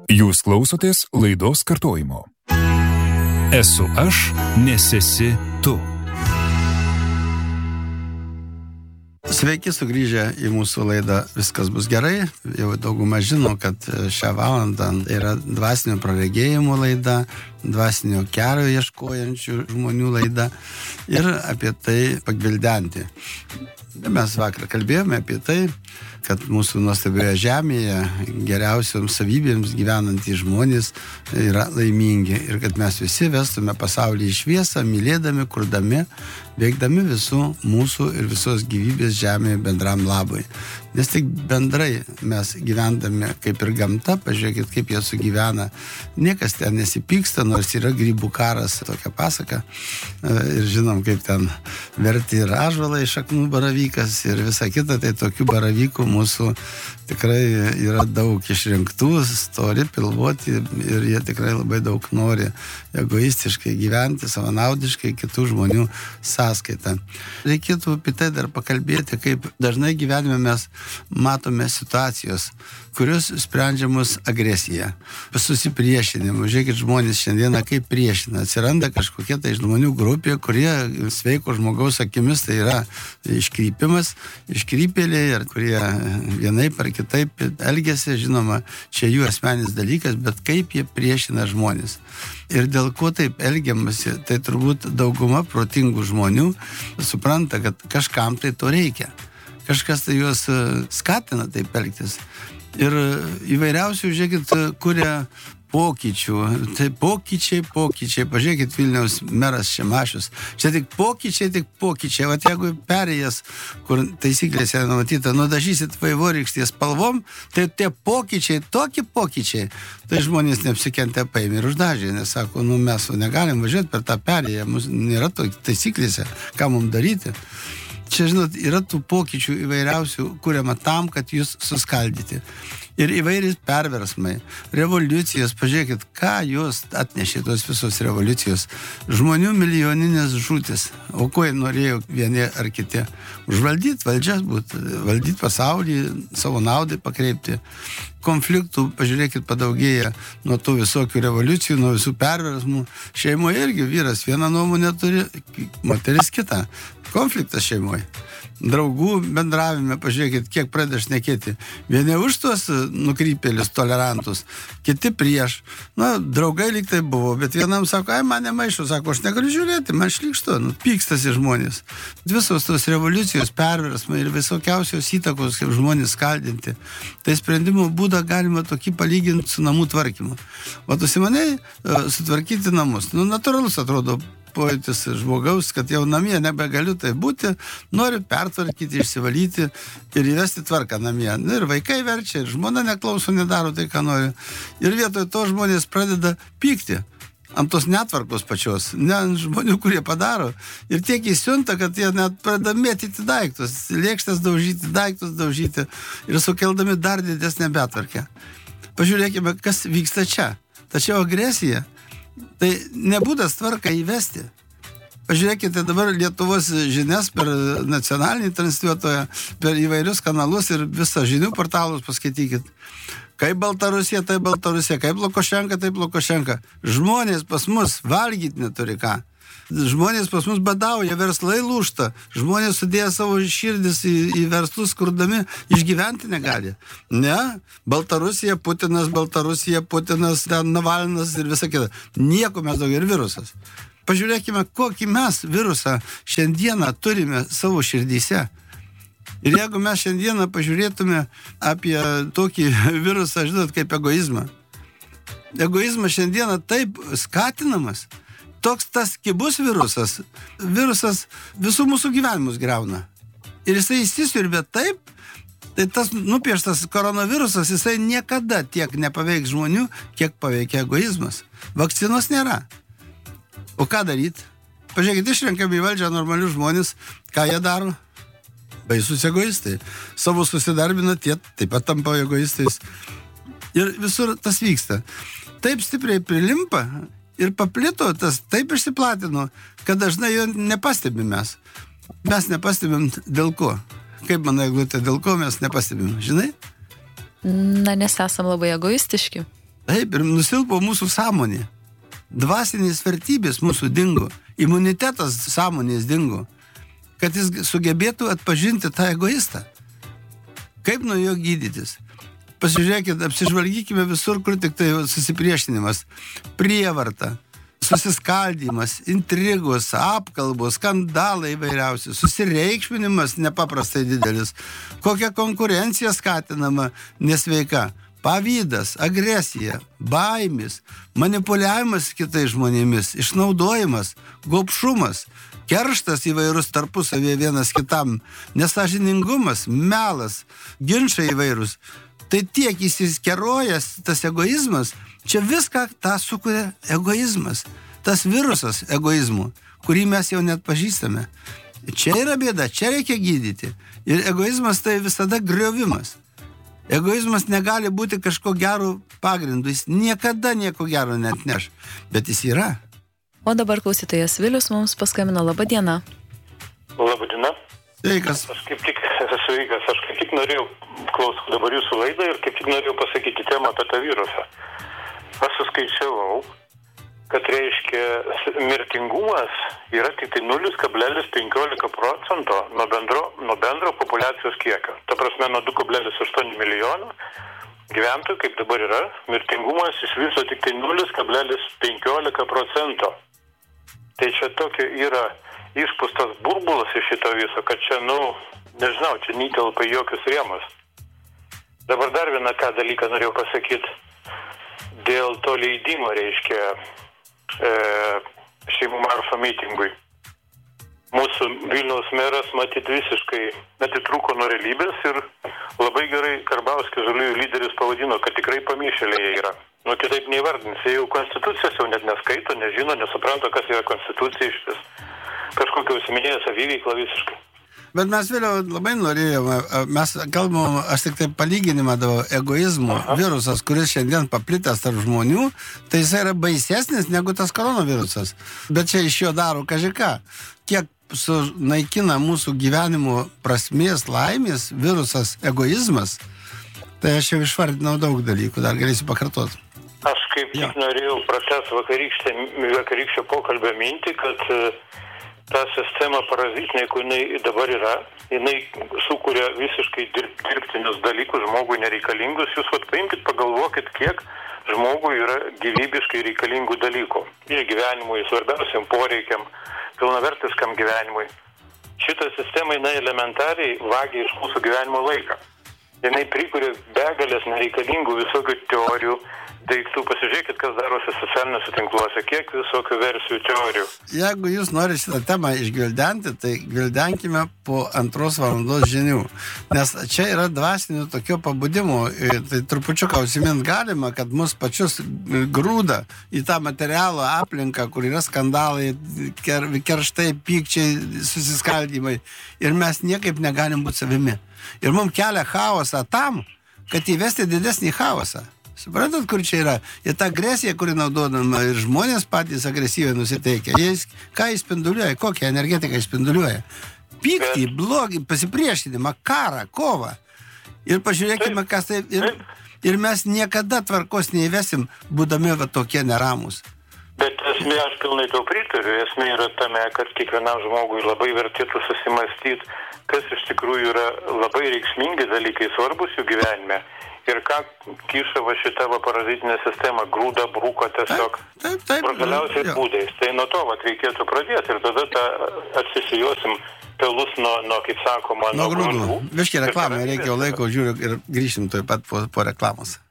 Jūs klausotės laidos kartojimo. Esu aš, nes esi tu. Sveiki sugrįžę į mūsų laidą Viskas bus gerai. Jau dauguma žino, kad šią valandą yra dvasinio praregėjimo laida, dvasinio kelio ieškojančių žmonių laida ir apie tai pagvildenti. Mes vakar kalbėjome apie tai, kad mūsų nuostabioje žemėje geriausioms savybėms gyvenantys žmonės yra laimingi ir kad mes visi vestume pasaulį į šviesą, mylėdami, kurdami, veikdami visų mūsų ir visos gyvybės žemėje bendram labui. Nes tik bendrai mes gyvendami kaip ir gamta, pažiūrėkit, kaip jie sugyvena, niekas ten nesipyksta, nors yra grybų karas, tokia pasaka. Ir žinom, kaip ten verti ir ąžuolai, šaknų baravykas ir visa kita, tai tokių baravykų mūsų tikrai yra daug išrinktų, stori, pilvoti ir jie tikrai labai daug nori egoistiškai gyventi, savanaudiškai kitų žmonių sąskaitą. Reikėtų apie tai dar pakalbėti, kaip dažnai gyvenime mes matome situacijos, kurios sprendžiamos agresija, susipriešinimu. Žiūrėkit, žmonės šiandieną kaip priešina. Atsiranda kažkokia tai žmonių grupė, kurie sveiko žmogaus akimis tai yra iškrypimas, iškrypėliai, ir kurie vienaip ar kitaip elgiasi, žinoma, čia jų asmeninis dalykas, bet kaip jie priešina žmonės. Ir dėl ko taip elgiamasi, tai turbūt dauguma protingų žmonių supranta, kad kažkam tai to reikia. Kažkas tai juos skatina taip elgtis. Ir įvairiausių, žiūrėkit, kuria pokyčių. Tai pokyčiai. Pažiūrėkit, Vilniaus meras Šimašius. Čia tik pokyčiai. Vat jeigu perėjęs, kur taisyklėse numatyta, nudažysit vaivorykštės spalvom, tai tie pokyčiai, tokie pokyčiai, tai žmonės neapsikentė paėmė ir uždažė, nes sako, mes negalim važiuoti per tą perėją, nėra taisyklėse, ką mums daryti. Čia, žinot, yra tų pokyčių įvairiausių, kuriama tam, kad jūs suskaldyti. Ir įvairiais perversmai, revoliucijos, pažiūrėkit, ką jūs atnešė tos visos revoliucijos. Žmonių milijoninės žūtis. O ko jie norėjo vieni ar kiti? Užvaldyti valdžias, valdyti pasaulį, savo naudai pakreipti. Konfliktų, pažiūrėkit, padaugėja nuo tų visokių revoliucijų, nuo visų perversmų. Šeimoje irgi vyras vieną nuomonę turi, moteris kitą. Konfliktas šeimoje. Draugų bendravime, pažiūrėkit, kiek pradeda šnekėti. Vieni už tuos nukrypėlius, tolerantus, kiti prieš. Draugai lyg tai buvo, bet vienam sako, man nemaišo, sako, aš negaliu žiūrėti, man šlykštu, pykstasi žmonės. Visos tos revoliucijos, perversmai ir visokiausios įtakos, kaip žmonės skaldinti. Tai sprendimo būdą galima tokį palyginti su namų tvarkymu. O tu simanei sutvarkyti namus. Natūralus atrodo pojūtis žmogaus, kad jau namie nebegaliu tai būti, noriu pertvarkyti, išsivalyti ir įvesti tvarką namie. Ir vaikai verčia, ir žmona neklauso, nedaro tai, ką nori. Ir vietoj to žmonės pradeda pykti ant tos netvarkos pačios, ne ant žmonių, kurie padaro. Ir tiek įsiunta, kad jie net pradeda mėtyti daiktus, lėkštes daužyti, daiktus daužyti ir sukeldami dar didesnę betvarkę. Pažiūrėkime, kas vyksta čia. Tačiau agresija tai nebūdas tvarką įvesti. Pažiūrėkite dabar Lietuvos žinias per nacionalinį transliuotoją, per įvairius kanalus ir visą žinių portalus paskaitykit. Kaip Baltarusija, tai Baltarusija, kaip Lukašenka, taip Lukašenka. Žmonės pas mus valgyti neturi ką. Žmonės pas mus badauja, verslai lūžta. Žmonės sudėję savo širdis į verslus, kurdami, išgyventi negali. Ne, Baltarusija, Putinas, Navalnas ir visa kita. Nieko mes daugiau, ir virusas. Pažiūrėkime, kokį mes virusą šiandieną turime savo širdyse. Ir jeigu mes šiandieną pažiūrėtume apie tokį virusą, žinot, kaip egoizmą. Egoizmas šiandieną taip skatinamas. Toks tas kibus virusas visų mūsų gyvenimus griauna. Ir jisai įsisiurbė taip, tai tas nupieštas koronavirusas, jisai niekada tiek nepaveiks žmonių, kiek paveikia egoizmas. Vakcinos nėra. O ką daryti? Pažiūrėkit, išrenkami į valdžią normalius žmonės, ką jie daro? Baisus egoistai. Savo susidarbina, tie taip pat tampa egoistais. Ir visur tas vyksta. Taip stipriai prilimpa ir paplito, tas taip išsiplatino, kad dažnai jo nepastebim mes. Mes nepastebim dėl ko. Kaip manai, Eglutė, dėl ko mes nepastebim, žinai? Nes esam labai egoistiški. Taip, ir nusilpo mūsų sąmonė. Dvasinės vertybės mūsų dingo. Imunitetas sąmonės dingo. Kad jis sugebėtų atpažinti tą egoistą. Kaip nuo jo gydytis? Pasižiūrėkit, apsižvalgykime visur, kur tik tai susipriešinimas, prievarta, susiskaldymas, intrigos, apkalbos, skandalai įvairiausi, susireikšminimas nepaprastai didelis, kokia konkurencija skatinama nesveika, pavydas, agresija, baimis, manipuliavimas kitais žmonėmis, išnaudojimas, gobšumas, kerštas įvairūs tarpusavėje vienas kitam, nesąžiningumas, melas, ginčai įvairūs. Tai tiek įsiskerojas tas egoizmas, čia viską tą sukuria egoizmas. Tas virusas egoizmų, kurį mes jau net pažįstame. Čia yra bėda, čia reikia gydyti. Ir egoizmas tai visada griovimas. Egoizmas negali būti kažko gero pagrindu, jis niekada nieko gero neatneš, bet jis yra. O dabar klausytojas Vilius mums paskambino. Labą dieną. Labą dieną. Sveikas. Aš kaip tik norėjau klausau dabar jūsų laidą ir kaip tik norėjau pasakyti temą apie tą virusą. Aš suskaičiavau, kad reiškia mirtingumas yra tik tai 0,15% nuo bendro populiacijos kiekio. Ta prasme, nuo 2,8 milijono gyventojų, kaip dabar yra, mirtingumas iš viso tik tai 0,15%. Tai čia tokia yra išpūstas burbulas iš šito viso, kad čia, nežinau, čia netelpa jokius rėmus. Dabar dar vieną ką dalyką norėjau pasakyti. Dėl to leidimo, reiškia, šeimų maršo mitingui. Mūsų Vilniaus meras, matyt, visiškai atitrūko nuo realybės ir labai gerai Karbauskis žaliųjų lyderis pavadino, kad tikrai pamišėliai yra. Kitaip neįvardins. Jie jau konstitucijos jau net neskaito, nežino, nesupranta, kas yra konstitucija iš vis. Kažkokia užsiminėja saviveikla visiškai. Bet mes vėliau labai norėjome, mes kalbam, aš tik tai palyginimą davau, egoizmo virusas, kuris šiandien paplitęs tarp žmonių, tai jis yra baisesnis negu tas koronavirusas. Bet čia iš jo daro kažką. Kiek sunaikina mūsų gyvenimo prasmės, laimės virusas egoizmas, tai aš jau išvardinau daug dalykų, dar galėsiu pakartoti. Aš kaip tik norėjau pratęsti vakarykščio pokalbio mintį, kad ta sistema parazitinė, kur jinai dabar yra, jinai sukuria visiškai dirbtinius dalykus, žmogui nereikalingus. Jūs paimkit, pagalvokit, kiek žmogui yra gyvybiškai reikalingų dalykų. Išgyvenimui, svarbiausiam poreikiam, pilnavertiskam gyvenimui. Šita sistema, jinai elementariai vagia iš mūsų gyvenimo laiką. Jinai prikuria begalės nereikalingų visokių teorijų, daiktų. Pasižiūrėkit, kas darosi socialiniuose tinkluose, kiek visokių versijų teorijų. Jeigu jūs norite šitą temą išgvildenti, tai gvildenkime po 2 valandos žinių. Nes čia yra dvasinių tokio pabudimo. Tai trupučiuką užsimint galima, kad mus pačius grūda į tą materialų aplinką, kur yra skandalai, kerštai, pykčiai, susiskaldymai. Ir mes niekaip negalim būti savimi. Ir mums kelia chaosą tam, kad įvesti didesnį chaosą. Suprantat, kur čia yra? Ir ta agresija, kuri naudodama, ir žmonės patys agresyviai nusiteikia. Ką jis spinduliuoja? Kokią energetiką jis spinduliuoja? Pyktį, blogį, pasipriešinimą, karą, kovą. Ir pažiūrėkime, kas tai... Ir mes niekada tvarkos neįvesim, būdami tokie neramus. Bet esmė, aš pilnai to pritariu. Esmė yra tame, kad kiekvienam žmogui labai vertėtų susimastyti, kas iš tikrųjų yra labai reikšmingi dalykai, svarbus jų gyvenime. Ir ką kiša va šita parazitinė sistema, grūda, brūko tiesiog brutaliausiais būdais. Tai nuo to reikėtų pradėti ir tada atsisijosim pelus nuo, kaip sakoma, nuo grūdų. Viškai reklamai reikia laiko, žiūriu ir grįšim taip pat po reklamos.